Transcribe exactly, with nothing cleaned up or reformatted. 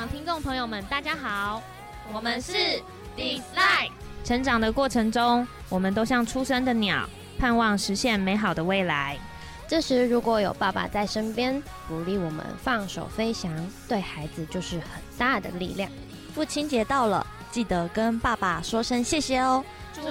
网听众朋友们，大家好， 我们是 Dislike。 成长的过程中，我们都像出生的鸟，盼望实现美好的未来。 这时，如果有爸爸在身边，鼓励我们放手飞翔，对孩子就是很大的力量。 父亲节到了，记得跟爸爸说声谢谢哦。